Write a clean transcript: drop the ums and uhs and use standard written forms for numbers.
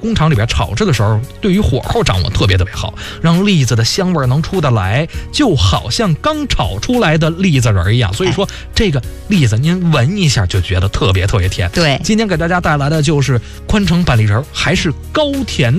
工厂里边炒制的时候，对于火候掌握特别好，让栗子的香味能出得来，就好像刚炒出来的栗子仁一样。所以说这个栗子您闻一下就觉得特别甜。 对， 今天给大家带来的就是宽城板栗仁，还是高甜